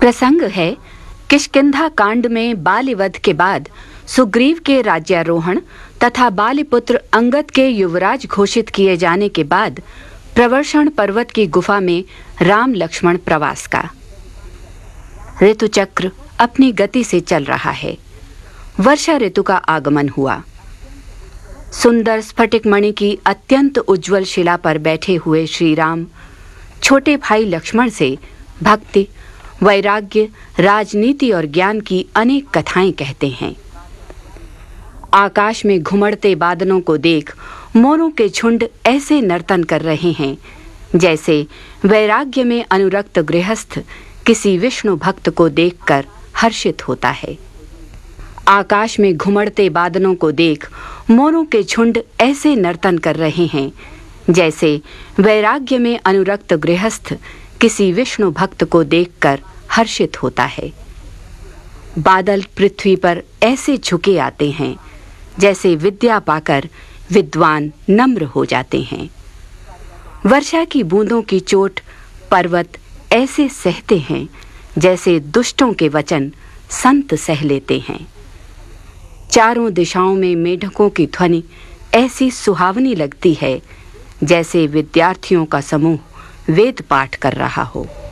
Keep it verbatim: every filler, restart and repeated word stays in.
प्रसंग है किष्किंधा कांड में बालिवध के बाद सुग्रीव के राज्यारोहण तथा बालिपुत्र अंगद के युवराज घोषित किए जाने के बाद प्रवर्षण पर्वत की गुफा में राम लक्ष्मण प्रवास का। ऋतुचक्र अपनी गति से चल रहा है। वर्षा ऋतु का आगमन हुआ। सुंदर स्फटिक मणि की अत्यंत उज्जवल शिला पर बैठे हुए श्री राम छोटे भाई लक्ष्मण से भक्ति, वैराग्य, राजनीति और ज्ञान की अनेक कथाएं कहते हैं। आकाश में घुमड़ते बादलों को देख मोरों के झुंड ऐसे नर्तन कर रहे हैं जैसे वैराग्य में अनुरक्त गृहस्थ किसी विष्णु भक्त को देखकर हर्षित होता है। आकाश में घुमड़ते बादलों को देख मोरों के झुंड ऐसे नर्तन कर रहे हैं जैसे वैराग्य में अनुरक्त गृहस्थ किसी विष्णु भक्त को देखकर हर्षित होता है। बादल पृथ्वी पर ऐसे झुके आते हैं जैसे विद्या पाकर विद्वान नम्र हो जाते हैं। वर्षा की बूंदों की चोट पर्वत ऐसे सहते हैं जैसे दुष्टों के वचन संत सह लेते हैं। चारों दिशाओं में मेढकों की ध्वनि ऐसी सुहावनी लगती है जैसे विद्यार्थियों का समूह वेद पाठ कर रहा हो।